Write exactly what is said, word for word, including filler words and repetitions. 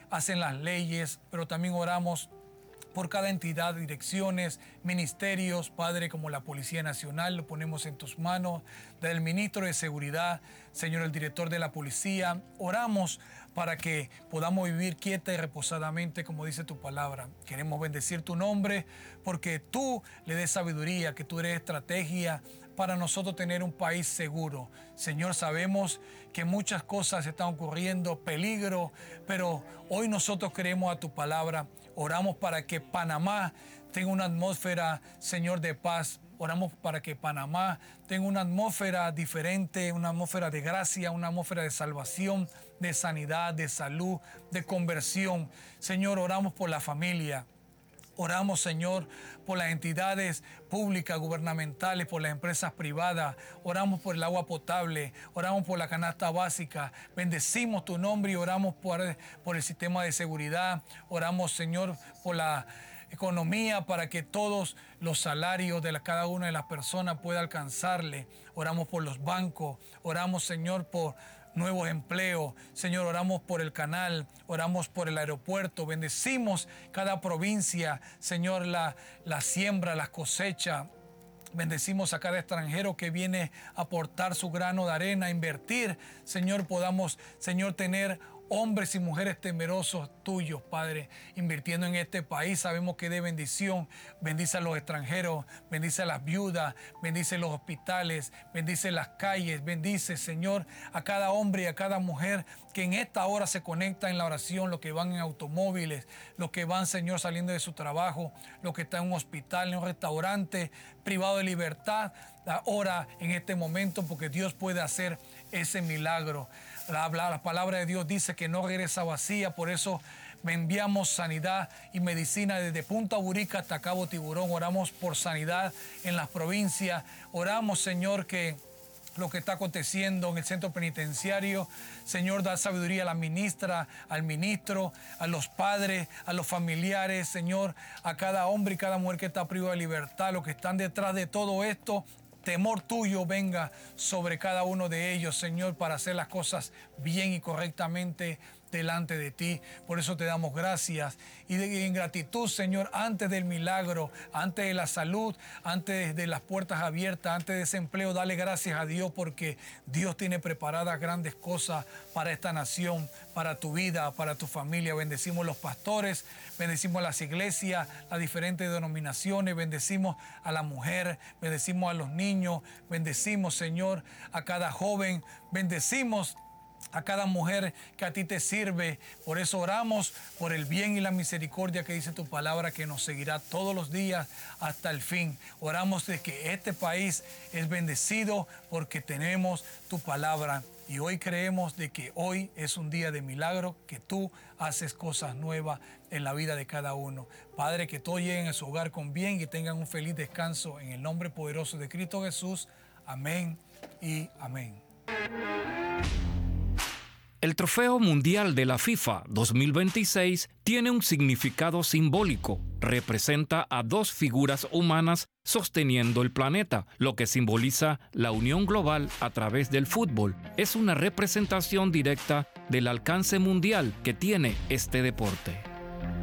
hacen las leyes, pero también oramos por cada entidad, direcciones, ministerios, Padre, como la Policía Nacional, lo ponemos en tus manos, del ministro de Seguridad, Señor, el director de la policía. Oramos para que podamos vivir quieta y reposadamente, como dice tu palabra. Queremos bendecir tu nombre, porque tú le des sabiduría, que tú eres estrategia para nosotros tener un país seguro. Señor, sabemos que muchas cosas están ocurriendo, peligro, pero hoy nosotros creemos a tu palabra. Oramos para que Panamá tenga una atmósfera, Señor, de paz. Oramos para que Panamá tenga una atmósfera diferente, una atmósfera de gracia, una atmósfera de salvación, de sanidad, de salud, de conversión. Señor, oramos por la familia. Oramos, Señor, por las entidades públicas, gubernamentales, por las empresas privadas. Oramos por el agua potable. Oramos por la canasta básica. Bendecimos tu nombre y oramos por, por el sistema de seguridad. Oramos, Señor, por la economía, para que todos los salarios de la, cada una de las personas pueda alcanzarle. Oramos por los bancos. Oramos, Señor, por nuevos empleos. Señor, oramos por el canal, oramos por el aeropuerto, bendecimos cada provincia, Señor, la, la siembra, las cosechas. Bendecimos a cada extranjero que viene a aportar su grano de arena, a invertir. Señor, podamos, Señor, tener hombres y mujeres temerosos tuyos, Padre, invirtiendo en este país. Sabemos que de bendición. Bendice a los extranjeros, bendice a las viudas, bendice los hospitales, bendice las calles, bendice, Señor, a cada hombre y a cada mujer que en esta hora se conecta en la oración, los que van en automóviles, los que van, Señor, saliendo de su trabajo, los que están en un hospital, en un restaurante, privado de libertad. Ora en este momento, porque Dios puede hacer ese milagro. La, la, la palabra de Dios dice que no regresa vacía, por eso enviamos sanidad y medicina desde Punta Burica hasta Cabo Tiburón. Oramos por sanidad en las provincias. Oramos, Señor, que lo que está aconteciendo en el centro penitenciario, Señor, da sabiduría a la ministra, al ministro, a los padres, a los familiares, Señor, a cada hombre y cada mujer que está privada de libertad, los que están detrás de todo esto. Temor tuyo venga sobre cada uno de ellos, Señor, para hacer las cosas bien y correctamente delante de ti. Por eso te damos gracias y, de, y en gratitud, Señor, antes del milagro, antes de la salud, antes de las puertas abiertas, antes de ese empleo, dale gracias a Dios, porque Dios tiene preparadas grandes cosas para esta nación, para tu vida, para tu familia. Bendecimos los pastores, bendecimos las iglesias, las diferentes denominaciones, bendecimos a la mujer, bendecimos a los niños, bendecimos, Señor, a cada joven, bendecimos a cada mujer que a ti te sirve. Por eso oramos por el bien y la misericordia que dice tu palabra, que nos seguirá todos los días hasta el fin. Oramos de que este país es bendecido porque tenemos tu palabra. Y hoy creemos de que hoy es un día de milagro, que tú haces cosas nuevas en la vida de cada uno. Padre, que todos lleguen a su hogar con bien y tengan un feliz descanso en el nombre poderoso de Cristo Jesús. Amén y amén. El Trofeo Mundial de la FIFA dos mil veintiséis tiene un significado simbólico. Representa a dos figuras humanas sosteniendo el planeta, lo que simboliza la unión global a través del fútbol. Es una representación directa del alcance mundial que tiene este deporte.